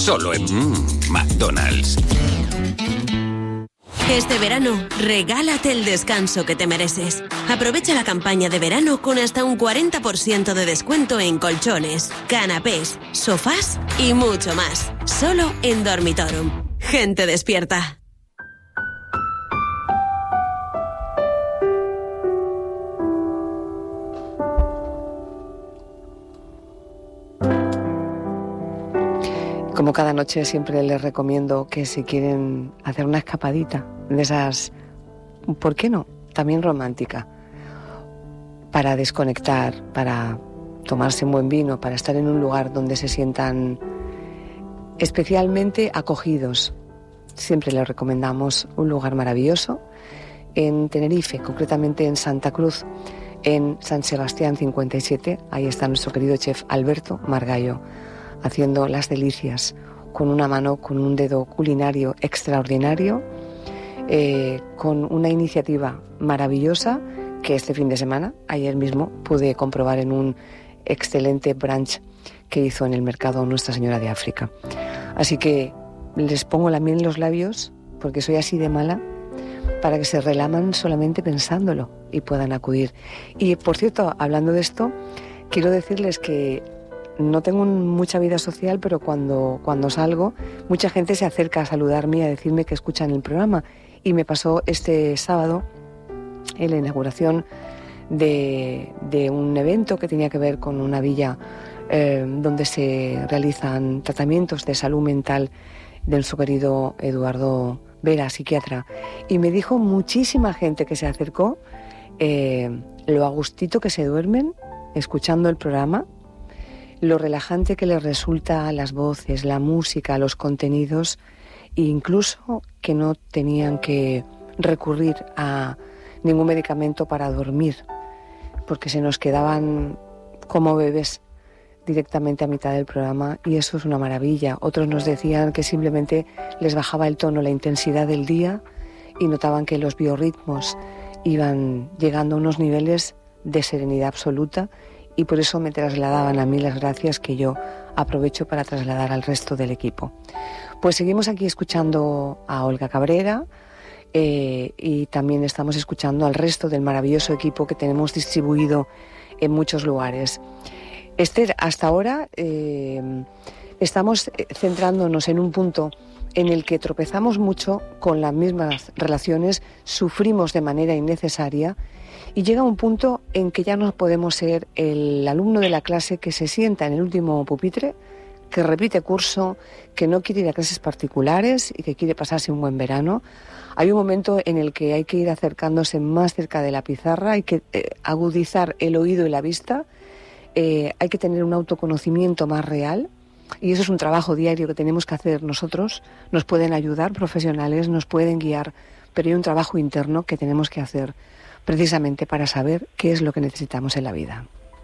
Solo en McDonald's. Este verano, regálate el descanso que te mereces. Aprovecha la campaña de verano con hasta un 40% de descuento en colchones, canapés, sofás y mucho más. Solo en Dormitorum. Gente despierta. Como cada noche siempre les recomiendo que si quieren hacer una escapadita de esas, ¿por qué no?, también romántica, para desconectar, para tomarse un buen vino, para estar en un lugar donde se sientan especialmente acogidos. Siempre les recomendamos un lugar maravilloso en Tenerife, concretamente en Santa Cruz, en San Sebastián 57. Ahí está nuestro querido chef Alberto Margallo, haciendo las delicias con una mano, con un dedo culinario extraordinario, con una iniciativa maravillosa que este fin de semana, ayer mismo, pude comprobar en un excelente brunch que hizo en el mercado Nuestra Señora de África. Así que les pongo la miel en los labios, porque soy así de mala, para que se relaman solamente pensándolo y puedan acudir. Y por cierto, hablando de esto, quiero decirles que no tengo mucha vida social, pero cuando salgo, mucha gente se acerca a saludarme y a decirme que escuchan el programa. Y me pasó este sábado en la inauguración de un evento que tenía que ver con una villa donde se realizan tratamientos de salud mental de nuestro querido Eduardo Vera, psiquiatra. Y me dijo muchísima gente que se acercó lo a gustito que se duermen escuchando el programa, lo relajante que les resulta las voces, la música, los contenidos, e incluso que no tenían que recurrir a ningún medicamento para dormir, porque se nos quedaban como bebés directamente a mitad del programa, y eso es una maravilla. Otros nos decían que simplemente les bajaba el tono, la intensidad del día, y notaban que los biorritmos iban llegando a unos niveles de serenidad absoluta, y por eso me trasladaban a mí las gracias que yo aprovecho para trasladar al resto del equipo. Pues seguimos aquí escuchando a Olga Cabrera y también estamos escuchando al resto del maravilloso equipo que tenemos distribuido en muchos lugares. Esther, hasta ahora estamos centrándonos en un punto en el que tropezamos mucho con las mismas relaciones, sufrimos de manera innecesaria, y llega un punto en que ya no podemos ser el alumno de la clase que se sienta en el último pupitre, que repite curso, que no quiere ir a clases particulares y que quiere pasarse un buen verano. Hay un momento en el que hay que ir acercándose más cerca de la pizarra, hay que agudizar el oído y la vista, hay que tener un autoconocimiento más real, y eso es un trabajo diario que tenemos que hacer nosotros. Nos pueden ayudar profesionales, nos pueden guiar, pero hay un trabajo interno que tenemos que hacer precisamente para saber qué es lo que necesitamos en la vida.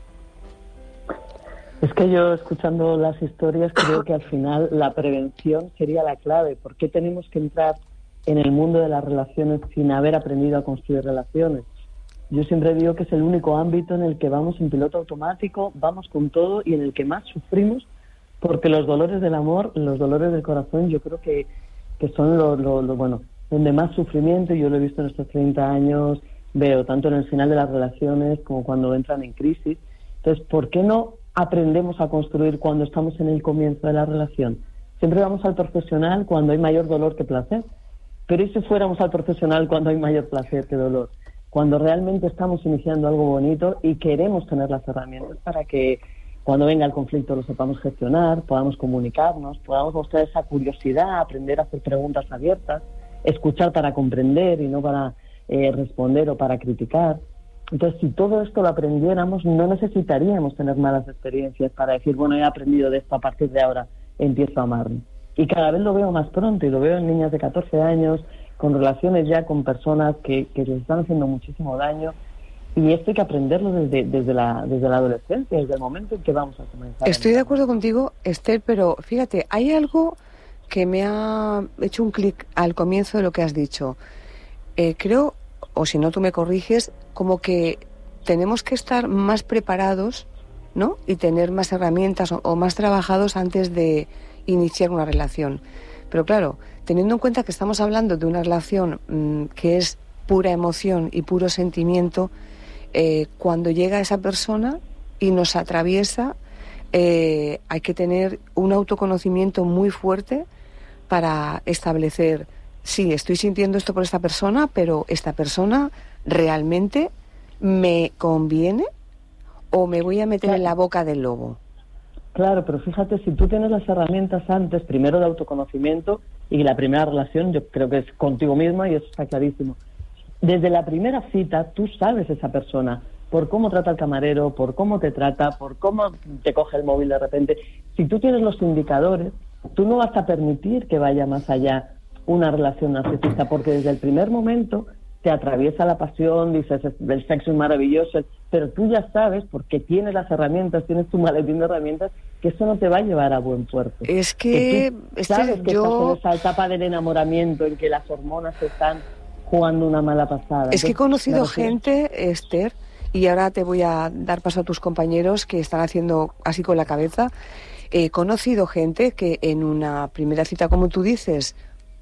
Es que yo, escuchando las historias, creo que al final la prevención sería la clave. ¿Por qué tenemos que entrar en el mundo de las relaciones sin haber aprendido a construir relaciones? Yo siempre digo que es el único ámbito en el que vamos en piloto automático, vamos con todo, y en el que más sufrimos, porque los dolores del amor, los dolores del corazón, yo creo que son bueno, donde más sufrimiento. Yo lo he visto en estos 30 años, veo tanto en el final de las relaciones como cuando entran en crisis. Entonces, ¿por qué no aprendemos a construir cuando estamos en el comienzo de la relación? Siempre vamos al profesional cuando hay mayor dolor que placer, pero ¿y si fuéramos al profesional cuando hay mayor placer que dolor? Cuando realmente estamos iniciando algo bonito y queremos tener las herramientas para que cuando venga el conflicto lo sepamos gestionar, podamos comunicarnos, podamos mostrar esa curiosidad, aprender a hacer preguntas abiertas, escuchar para comprender y no para responder o para criticar. Entonces, si todo esto lo aprendiéramos, no necesitaríamos tener malas experiencias para decir, bueno, he aprendido de esto, a partir de ahora empiezo a amarme. Y cada vez lo veo más pronto, y lo veo en niñas de 14 años, con relaciones ya con personas que les están haciendo muchísimo daño. Y esto hay que aprenderlo desde la adolescencia, desde el momento en que vamos a comenzar. Estoy de acuerdo contigo, Esther, pero fíjate, hay algo que me ha hecho un clic al comienzo de lo que has dicho. Creo, o si no tú me corriges, como que tenemos que estar más preparados, ¿no? Y tener más herramientas o más trabajados antes de iniciar una relación. Pero claro, teniendo en cuenta que estamos hablando de una relación que es pura emoción y puro sentimiento, cuando llega esa persona y nos atraviesa, hay que tener un autoconocimiento muy fuerte para establecer, sí, estoy sintiendo esto por esta persona, pero esta persona realmente me conviene o me voy a meter en la boca del lobo. Claro, pero fíjate, si tú tienes las herramientas antes, primero de autoconocimiento, y la primera relación yo creo que es contigo misma y eso está clarísimo. Desde la primera cita tú sabes esa persona, por cómo trata el camarero, por cómo te trata, por cómo te coge el móvil de repente. Si tú tienes los indicadores, tú no vas a permitir que vaya más allá una relación narcisista, porque desde el primer momento te atraviesa la pasión, dices, el sexo es maravilloso, pero tú ya sabes, porque tienes las herramientas, tienes tu maletín de herramientas, que eso no te va a llevar a buen puerto. Es que sabes que estás en esa etapa del enamoramiento en que las hormonas están jugando una mala pasada. Es que he conocido gente, Esther, y ahora te voy a dar paso a tus compañeros que están haciendo así con la cabeza. He conocido gente que en una primera cita, como tú dices,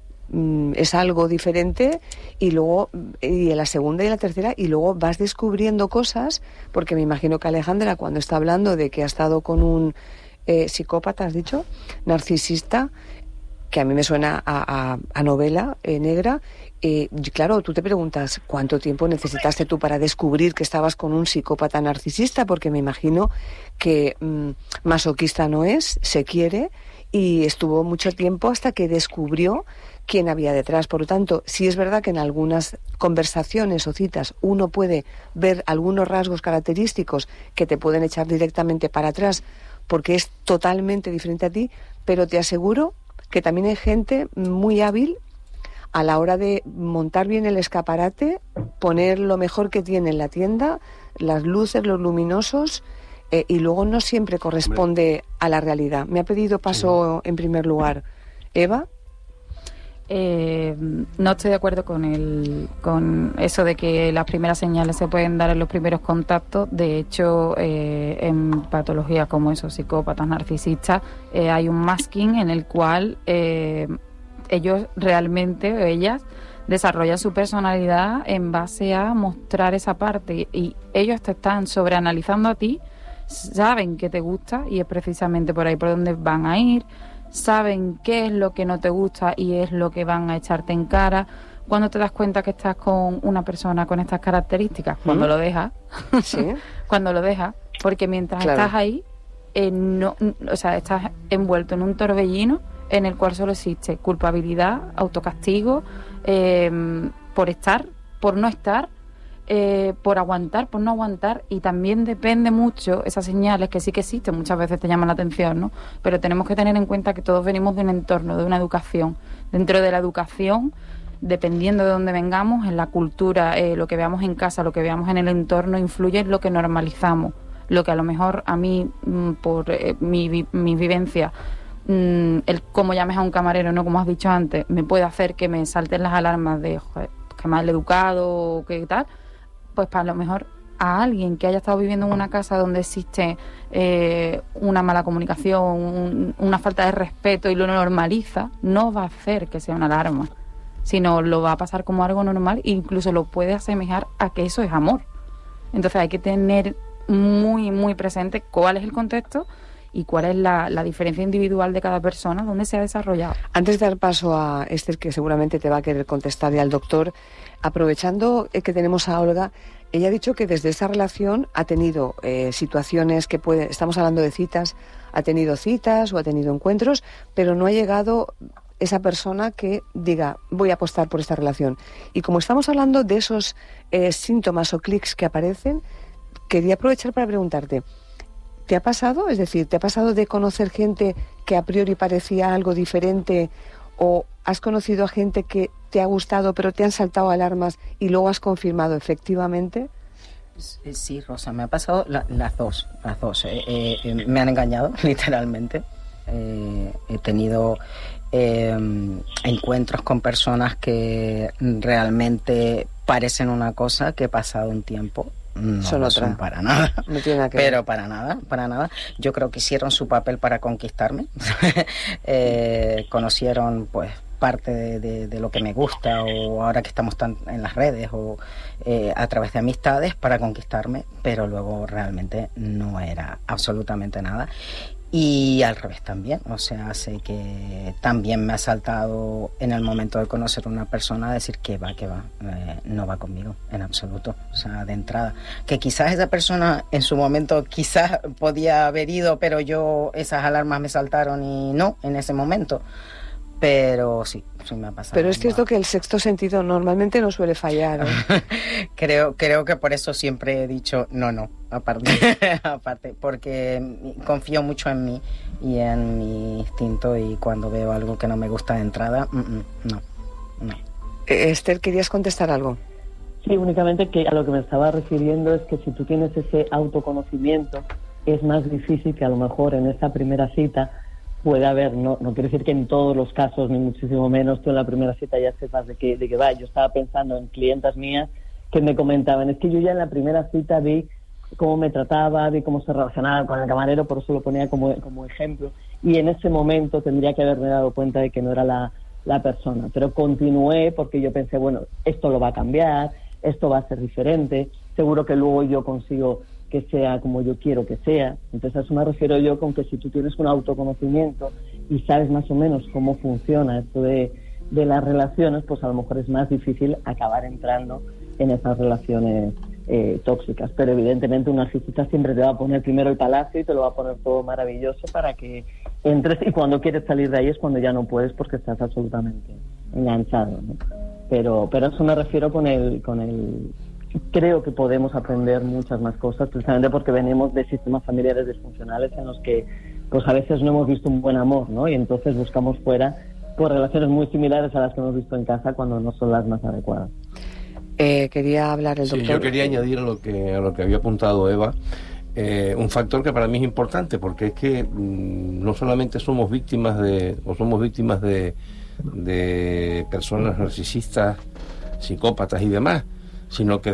es algo diferente, y luego y en la segunda y en la tercera, y luego vas descubriendo cosas, porque me imagino que Alejandra, cuando está hablando de que ha estado con un psicópata, has dicho, narcisista, que a mí me suena a novela negra, claro, tú te preguntas cuánto tiempo necesitaste tú para descubrir que estabas con un psicópata narcisista, porque me imagino que masoquista no es, se quiere, y estuvo mucho tiempo hasta que descubrió quién había detrás. Por lo tanto, sí es verdad que en algunas conversaciones o citas uno puede ver algunos rasgos característicos que te pueden echar directamente para atrás porque es totalmente diferente a ti, pero te aseguro que también hay gente muy hábil a la hora de montar bien el escaparate, poner lo mejor que tiene en la tienda, las luces, los luminosos, y luego no siempre corresponde a la realidad. Me ha pedido paso en primer lugar Eva. No estoy de acuerdo con eso de que las primeras señales se pueden dar en los primeros contactos. De hecho, en patologías como eso, psicópatas, narcisistas, hay un masking en el cual ellos realmente, ellas, desarrollan su personalidad en base a mostrar esa parte, y ellos te están sobreanalizando a ti, saben que te gusta y es precisamente por ahí por donde van a ir, saben qué es lo que no te gusta y es lo que van a echarte en cara. Cuando te das cuenta que estás con una persona con estas características, cuando lo dejas, ¿sí? Cuando lo dejas, porque mientras estás ahí, estás envuelto en un torbellino en el cual solo existe culpabilidad, autocastigo, por estar, por no estar, por aguantar, por no aguantar, y también depende mucho esas señales que sí que existen, muchas veces te llaman la atención, ¿no? Pero tenemos que tener en cuenta que todos venimos de un entorno, de una educación. Dentro de la educación, dependiendo de dónde vengamos, en la cultura, lo que veamos en casa, lo que veamos en el entorno, influye en lo que normalizamos. Lo que a lo mejor a mí, por mi vivencia, el cómo llames a un camarero, no como has dicho antes, me puede hacer que me salten las alarmas de joder, que mal educado o qué tal. Pues para lo mejor a alguien que haya estado viviendo en una casa donde existe una mala comunicación, una falta de respeto, y lo normaliza, no va a hacer que sea una alarma, sino lo va a pasar como algo normal e incluso lo puede asemejar a que eso es amor. Entonces hay que tener muy, muy presente cuál es el contexto y cuál es la diferencia individual de cada persona, dónde se ha desarrollado. Antes de dar paso a Esther, que seguramente te va a querer contestar, y al doctor, aprovechando que tenemos a Olga, ella ha dicho que desde esa relación ha tenido situaciones que estamos hablando de citas, ha tenido citas o ha tenido encuentros, pero no ha llegado esa persona que diga, voy a apostar por esta relación. Y como estamos hablando de esos síntomas o clics que aparecen, quería aprovechar para preguntarte, ¿te ha pasado? Es decir, ¿te ha pasado de conocer gente que a priori parecía algo diferente, o has conocido a gente que te ha gustado pero te han saltado alarmas y luego has confirmado efectivamente? Sí, Rosa, me ha pasado las dos. Me han engañado, literalmente. He tenido encuentros con personas que realmente parecen una cosa, que he pasado un tiempo no son lo otra. son para nada. No tiene nada que Pero ver. para nada. Yo creo que hicieron su papel para conquistarme. Conocieron, pues, parte de lo que me gusta, o ahora que estamos tan en las redes, o a través de amistades, para conquistarme, pero luego realmente no era absolutamente nada. Y al revés también, o sea, sé que también me ha saltado en el momento de conocer a una persona decir que va, no va conmigo en absoluto, o sea, de entrada. Que quizás esa persona en su momento quizás podía haber ido, pero esas alarmas me saltaron y no, en ese momento. Pero sí me ha pasado. Pero es cierto que el sexto sentido normalmente no suele fallar, ¿eh? Creo que por eso siempre he dicho no, aparte, porque confío mucho en mí y en mi instinto, y cuando veo algo que no me gusta de entrada, no. Esther, ¿querías contestar algo? Sí, únicamente que a lo que me estaba refiriendo es que si tú tienes ese autoconocimiento, es más difícil que a lo mejor en esa primera cita puede haber, no quiero decir que en todos los casos, ni muchísimo menos, tú en la primera cita ya sepas de qué va. Yo estaba pensando en clientas mías que me comentaban, es que yo ya en la primera cita vi cómo me trataba, vi cómo se relacionaba con el camarero, por eso lo ponía como ejemplo, y en ese momento tendría que haberme dado cuenta de que no era la persona. Pero continué porque yo pensé, bueno, esto lo va a cambiar, esto va a ser diferente, seguro que luego yo consigo que sea como yo quiero que sea. Entonces a eso me refiero yo, con que si tú tienes un autoconocimiento y sabes más o menos cómo funciona esto de las relaciones, pues a lo mejor es más difícil acabar entrando en esas relaciones tóxicas. Pero evidentemente un narcisista siempre te va a poner primero el palacio y te lo va a poner todo maravilloso para que entres, y cuando quieres salir de ahí es cuando ya no puedes porque estás absolutamente enganchado, ¿no? Pero a eso me refiero con el creo que podemos aprender muchas más cosas, precisamente porque venimos de sistemas familiares disfuncionales en los que pues a veces no hemos visto un buen amor, ¿no? Y entonces buscamos fuera pues relaciones muy similares a las que hemos visto en casa cuando no son las más adecuadas. Quería hablar el doctor. Sí, yo quería añadir a lo que había apuntado Eva, un factor que para mí es importante, porque es que no solamente somos víctimas de personas narcisistas, psicópatas y demás, sino que